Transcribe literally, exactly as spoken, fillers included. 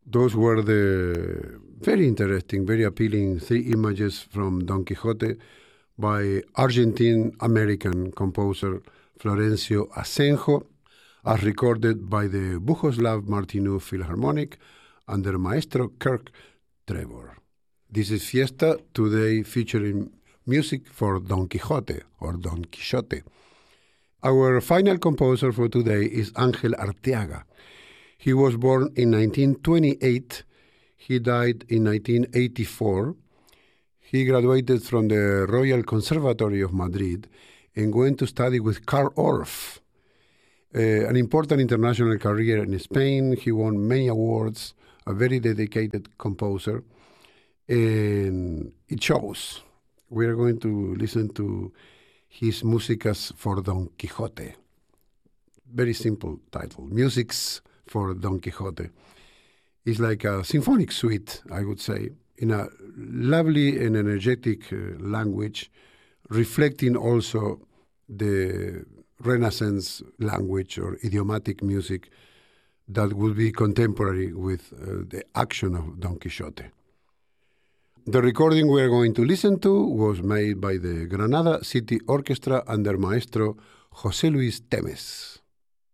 Those were the very interesting, very appealing three images from Don Quixote by Argentine-American composer Florencio Asenjo, as recorded by the Bohuslav Martinu Philharmonic under Maestro Kirk Trevor. This is Fiesta, today featuring music for Don Quixote, or Don Quixote. Our final composer for today is Ángel Arteaga. He was born in nineteen twenty-eight. He died in nineteen eighty-four. He graduated from the Royal Conservatory of Madrid and went to study with Carl Orff. Uh, an important international career in Spain. He won many awards, a very dedicated composer, and it shows. We are going to listen to his Músicas for Don Quixote. Very simple title, Musics for Don Quixote. It's like a symphonic suite, I would say, in a lovely and energetic uh, language, reflecting also the Renaissance language or idiomatic music that would be contemporary with uh, the action of Don Quixote. The recording we are going to listen to was made by the Granada City Orchestra under Maestro José Luis Temes.